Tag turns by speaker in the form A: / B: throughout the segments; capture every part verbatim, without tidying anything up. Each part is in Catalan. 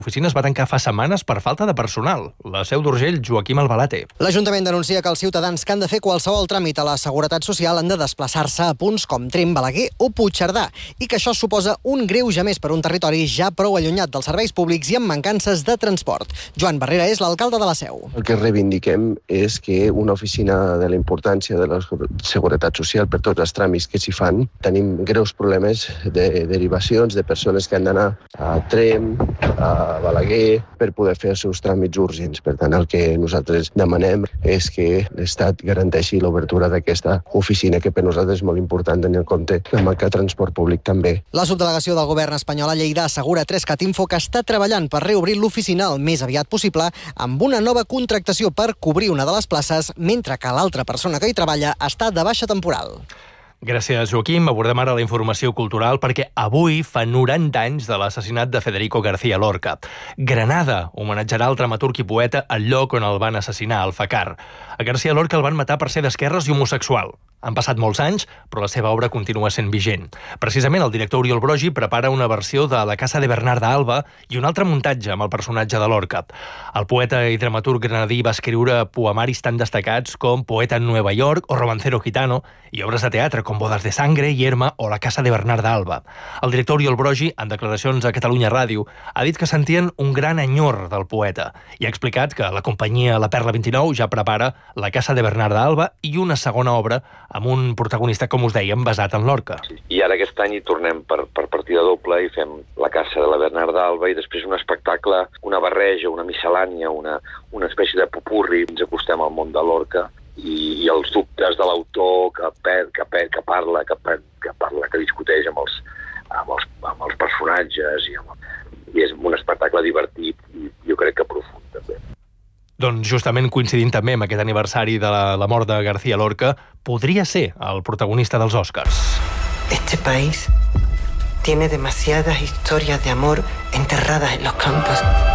A: L'oficina es va tancar fa setmanes per falta de personal. La Seu d'Urgell, Joaquim Albalate.
B: L'Ajuntament denuncia que els ciutadans que han de fer qualsevol tràmit a la Seguretat Social han de desplaçar-se a punts com Tremp, Balaguer o Puigcerdà i que això suposa un greuge més per un territori ja prou allunyat dels serveis públics i amb mancances de transport. Joan Barrera és l'alcalde de la Seu.
C: El que reivindiquem és que una oficina de la importància de la Seguretat Social per tots els tràmits que s'hi fan, tenim greus problemes de derivacions de persones que han d'anar a Tremp, a Balaguer, per poder fer els seus tràmits urgents. Per tant, el que nosaltres demanem és que l'Estat garanteixi l'obertura d'aquesta oficina, que per nosaltres és molt important tenir en compte la manca de transport públic també.
B: La subdelegació del govern espanyol a Lleida assegura a Trescat Info que està treballant per reobrir l'oficina el més aviat possible amb una nova contractació per cobrir una de les places, mentre que l'altra persona que hi treballa està de baixa temporal.
A: Gràcies, Joaquim. Abordem ara la informació cultural perquè avui fa noranta anys de l'assassinat de Federico García Lorca. Granada homenatjarà el dramaturg i poeta al lloc on el van assassinar, al Facar. A García Lorca el van matar per ser d'esquerres i homosexual. Han passat molts anys, però la seva obra continua sent vigent. Precisament el director Oriol Brogi prepara una versió de La casa de Bernarda Alba i un altre muntatge amb el personatge de Lorca. El poeta i dramaturg granadí va escriure poemaris tan destacats com Poeta en Nueva York o Romancero gitano i obres de teatre com Bodas de Sangre, Yerma o La casa de Bernarda Alba. El director Oriol Brogi, en declaracions a Catalunya Ràdio, ha dit que sentien un gran enyor del poeta i ha explicat que la companyia La Perla vint-i-nou ja prepara La casa de Bernarda Alba i una segona obra amb un protagonista, com us dèiem, basat en Lorca.
D: I ara aquest any hi tornem per, per partida doble i fem La casa de la Bernarda Alba i després un espectacle, una barreja, una miscel·lània, una, una espècie de popurri. Ens acostem al món de Lorca i, i els dubtes de l'autor que, per, que, per, que parla, que, per, que parla, que discuteix amb els, amb els, amb els personatges i, amb, i és un espectacle divertit i jo crec que profund també.
A: Doncs justament coincidint també amb aquest aniversari de la, la mort de García Lorca, podria ser el protagonista dels Oscars.
E: Este país tiene demasiadas historias de amor enterradas en los campos.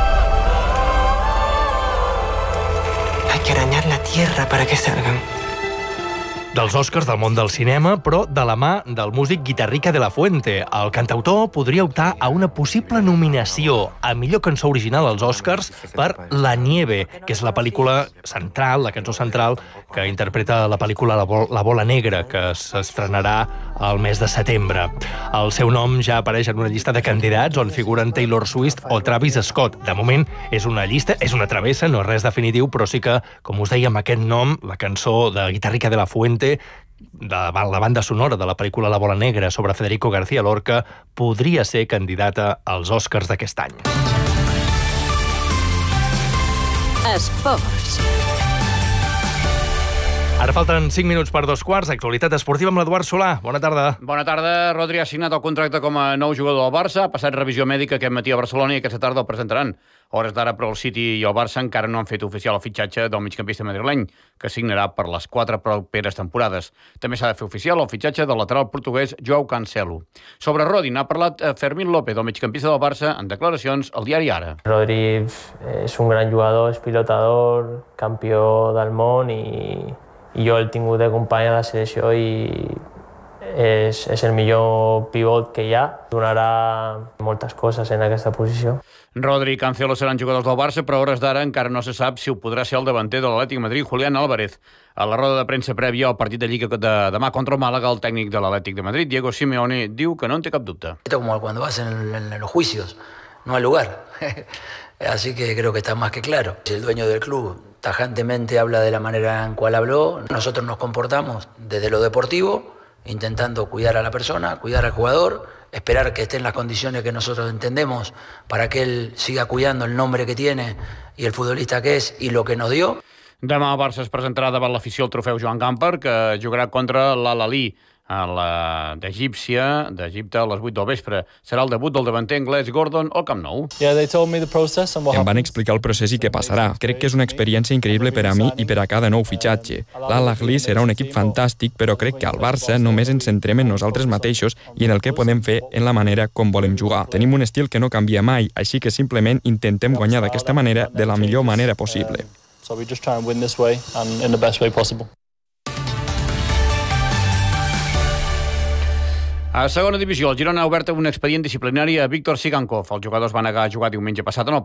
E: Hay que arañar la tierra para que salgan.
A: Dels Oscars del món del cinema, però de la mà del músic Guitarrica de la Fuente. El cantautor podria optar a una possible nominació a millor cançó original als Oscars per La Nieve, que és la pel·lícula central, la cançó central, que interpreta la pel·lícula La, Bol la Bola Negra, que s'estrenarà al mes de setembre. El seu nom ja apareix en una llista de candidats on figuren Taylor Swift o Travis Scott. De moment és una llista, és una travessa, no és res definitiu, però sí que, com us dèiem, aquest nom, la cançó de Guitarrica de la Fuente, de la banda sonora de la pel·lícula La Bola Negra sobre Federico García Lorca, podria ser candidata als Oscars d'aquest any.
F: Esports.
A: Ara falten cinc minuts per dos quarts. Actualitat esportiva amb l'Eduard Solà. Bona tarda.
G: Bona tarda. Rodri ha signat el contracte com a nou jugador del Barça. Ha passat revisió mèdica aquest matí a Barcelona i aquesta tarda el presentaran. Hores d'ara, però el City i el Barça encara no han fet oficial el fitxatge del migcampista madrileny, que signarà per les quatre properes temporades. També s'ha de fer oficial el fitxatge del lateral portuguès Joao Cancelo. Sobre Rodri n'ha parlat Fermín López, el migcampista del Barça, en declaracions al diari Ara.
H: Rodri és un gran jugador, és pilotador, campió del món i, i jo el tingut de company a la selecció i és, és el millor pivot que hi ha. Donarà moltes coses en aquesta posició.
G: Rodri i Cancelo seran jugadors del Barça, però a hores d'ara encara no se sap si ho podrà ser el davanter de l'Atlètic Madrid, Julián Álvarez. A la roda de premsa prèvia al partit de Lliga de demà contra el Màlaga, el tècnic de l'Atlètic de Madrid, Diego Simeone, diu que no en té cap dubte.
I: Esto como cuando vas en, en, en los juicios, no hay lugar. Así que creo que está más que claro. El dueño del club tajantemente habla de la manera en cual habló. Nosotros nos comportamos desde lo deportivo, intentando cuidar a la persona, cuidar al jugador, esperar que esté en las condiciones que nosotros entendemos para que él siga cuidando el nombre que tiene y el futbolista que es y lo que nos dio.
G: Demà el Barça es presentarà davant l'afició al trofeu Joan Gamper, que jugarà contra l'Al-Ahly d'Egípcia, d'Egipte, a les vuit del vespre. Serà el debut del davanter anglès Gordon al Camp Nou.
J: Em van explicar el procés i què passarà. Crec que és una experiència increïble per a mi i per a cada nou fitxatge. L'Al-Ahly serà un equip fantàstic, però crec que al Barça només ens centrem en nosaltres mateixos i en el que podem fer en la manera com volem jugar. Tenim un estil que no canvia mai, així que simplement intentem guanyar d'aquesta manera de la millor manera possible.
K: So we just try and win this way and in the best way possible.
G: A segona divisió, el Girona ha obert un expedient disciplinari a Víctor Sigankov. Els jugadors van negar a jugar diumenge passat en el